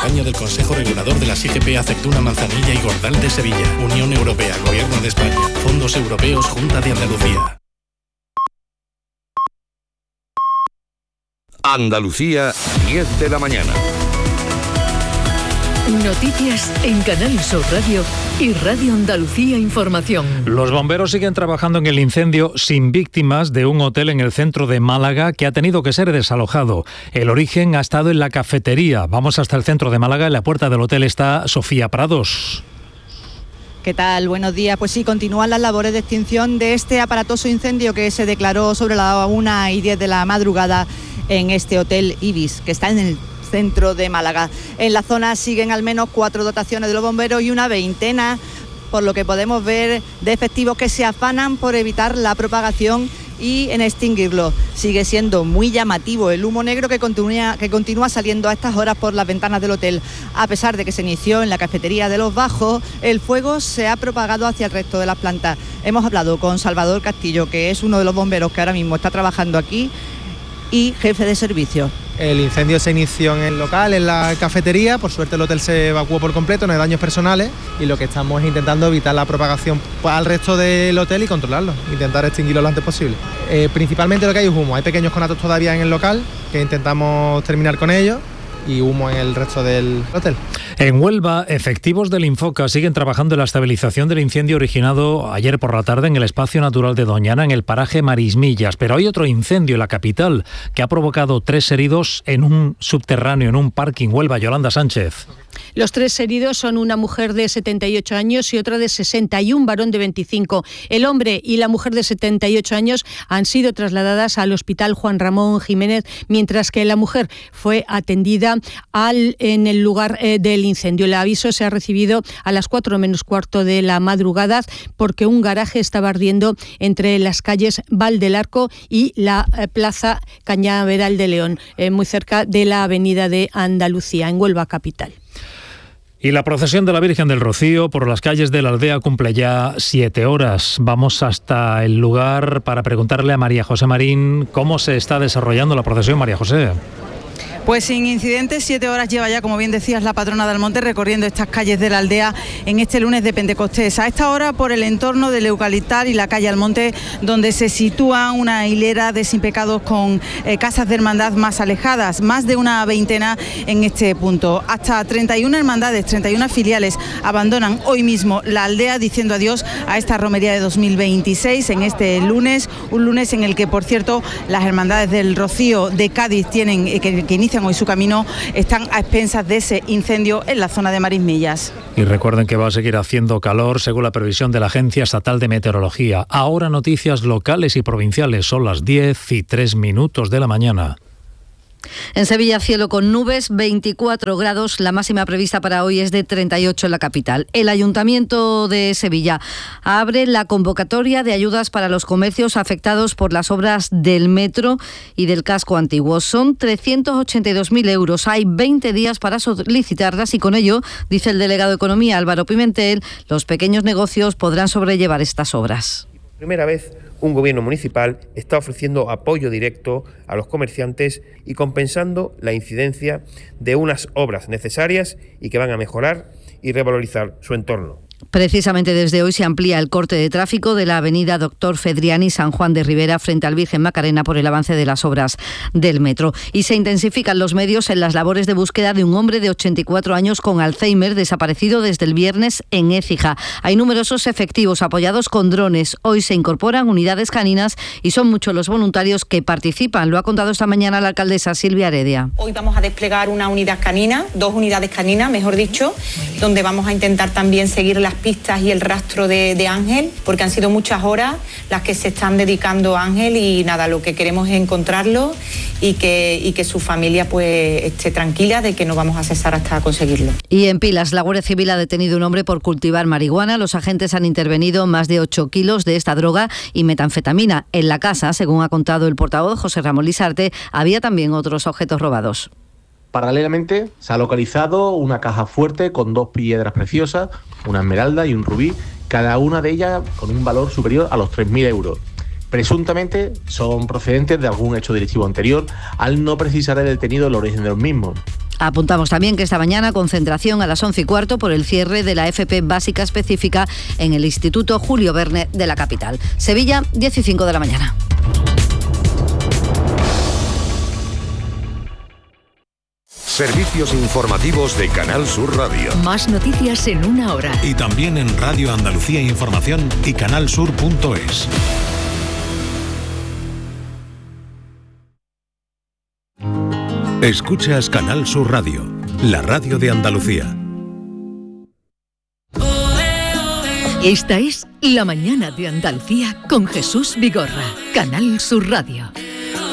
campaña del Consejo Regulador de las IGP Aceituna, Manzanilla y Gordal de Sevilla. Unión Europea, Gobierno de España, Fondos Europeos, Junta de Andalucía. Andalucía, 10 de la mañana. Noticias en Canal Sur Radio y Radio Andalucía Información. Los bomberos siguen trabajando en el incendio sin víctimas de un hotel en el centro de Málaga que ha tenido que ser desalojado. El origen ha estado en la cafetería. Vamos hasta el centro de Málaga. En la puerta del hotel está Sofía Prados. ¿Qué tal? Buenos días. Pues sí, continúan las labores de extinción de este aparatoso incendio que se declaró sobre las 1:10 de la madrugada en este hotel Ibis, que está en el centro de Málaga. En la zona siguen al menos 4 dotaciones de los bomberos y una veintena, por lo que podemos ver, de efectivos que se afanan por evitar la propagación y en extinguirlo. Sigue siendo muy llamativo el humo negro que continúa saliendo a estas horas por las ventanas del hotel. A pesar de que se inició en la cafetería de Los Bajos, el fuego se ha propagado hacia el resto de las plantas. Hemos hablado con Salvador Castillo, que es uno de los bomberos que ahora mismo está trabajando aquí y jefe de servicio. El incendio se inició en el local, en la cafetería. Por suerte el hotel se evacuó por completo, no hay daños personales, y lo que estamos es intentando evitar la propagación al resto del hotel y controlarlo, intentar extinguirlo lo antes posible. Principalmente lo que hay es humo, hay pequeños conatos todavía en el local que intentamos terminar con ellos, y humo en el resto del hotel. En Huelva, efectivos del Infoca siguen trabajando en la estabilización del incendio originado ayer por la tarde en el espacio natural de Doñana, en el paraje Marismillas. Pero hay otro incendio en la capital que ha provocado 3 heridos en un subterráneo, en un parking. Huelva, Yolanda Sánchez. Los 3 heridos son una mujer de 78 años y otra de 60 y un varón de 25. El hombre y la mujer de 78 años han sido trasladadas al Hospital Juan Ramón Jiménez, mientras que la mujer fue atendida en el lugar del incendio. El aviso se ha recibido a las 4 menos cuarto de la madrugada porque un garaje estaba ardiendo entre las calles Val del Arco y la Plaza Cañaveral de León, muy cerca de la avenida de Andalucía, en Huelva capital. Y la procesión de la Virgen del Rocío por las calles de la aldea cumple ya 7 horas. Vamos hasta el lugar para preguntarle a María José Marín cómo se está desarrollando la procesión. María José. Pues sin incidentes, 7 horas lleva ya, como bien decías, la patrona de Almonte recorriendo estas calles de la aldea en este lunes de Pentecostés. A esta hora por el entorno del Eucaliptal y la calle Almonte, donde se sitúa una hilera de sin pecados con casas de hermandad más alejadas, más de una veintena en este punto. Hasta 31 hermandades, 31 filiales abandonan hoy mismo la aldea diciendo adiós a esta romería de 2026 en este lunes, un lunes en el que, por cierto, las hermandades del Rocío de Cádiz que inician hoy su camino están a expensas de ese incendio en la zona de Marismillas. Y recuerden que va a seguir haciendo calor según la previsión de la Agencia Estatal de Meteorología. Ahora noticias locales y provinciales, son las 10:03 de la mañana. En Sevilla, cielo con nubes, 24 grados, la máxima prevista para hoy es de 38 en la capital. El Ayuntamiento de Sevilla abre la convocatoria de ayudas para los comercios afectados por las obras del metro y del casco antiguo. Son 382.000 euros. Hay 20 días para solicitarlas y con ello, dice el delegado de Economía, Álvaro Pimentel, los pequeños negocios podrán sobrellevar estas obras. Por primera vez, un gobierno municipal está ofreciendo apoyo directo a los comerciantes y compensando la incidencia de unas obras necesarias y que van a mejorar y revalorizar su entorno. Precisamente desde hoy se amplía el corte de tráfico de la avenida Doctor Fedriani San Juan de Ribera frente al Virgen Macarena por el avance de las obras del metro. Y se intensifican los medios en las labores de búsqueda de un hombre de 84 años con Alzheimer desaparecido desde el viernes en Écija. Hay numerosos efectivos apoyados con drones. Hoy se incorporan unidades caninas y son muchos los voluntarios que participan. Lo ha contado esta mañana la alcaldesa Silvia Heredia. Hoy vamos a desplegar una unidad canina, 2 unidades caninas, mejor dicho, donde vamos a intentar también seguir las pistas y el rastro de Ángel, porque han sido muchas horas las que se están dedicando a Ángel y nada, lo que queremos es encontrarlo y que su familia pues esté tranquila de que no vamos a cesar hasta conseguirlo. Y en Pilas, la Guardia Civil ha detenido un hombre por cultivar marihuana. Los agentes han intervenido más de 8 kilos de esta droga y metanfetamina. En la casa, según ha contado el portavoz José Ramón Lisarte, había también otros objetos robados. Paralelamente, se ha localizado una caja fuerte con 2 piedras preciosas, una esmeralda y un rubí, cada una de ellas con un valor superior a los 3.000 euros. Presuntamente son procedentes de algún hecho delictivo anterior, al no precisar el detenido el origen de los mismos. Apuntamos también que esta mañana concentración a las 11:15 por el cierre de la FP básica específica en el Instituto Julio Verne de la capital. Sevilla, 10:05 de la mañana. Servicios informativos de Canal Sur Radio. Más noticias en una hora. Y también en Radio Andalucía Información y canalsur.es. Escuchas Canal Sur Radio, la radio de Andalucía. Esta es La Mañana de Andalucía con Jesús Vigorra, Canal Sur Radio.